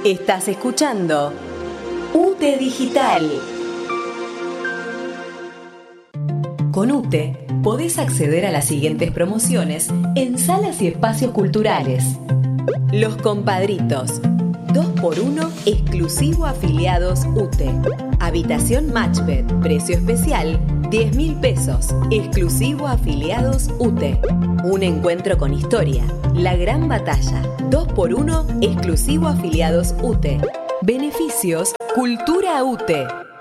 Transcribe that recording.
Estás escuchando UTE Digital. Con UTE podés acceder a las siguientes promociones en salas y espacios culturales. Los Compadritos, 2x1 exclusivo afiliados UTE. Habitación Matchbed, precio especial, 10.000 pesos, exclusivo afiliados UTE. Un encuentro con historia, La Gran Batalla, 2x1 exclusivo afiliados UTE. Beneficios, Cultura UTE.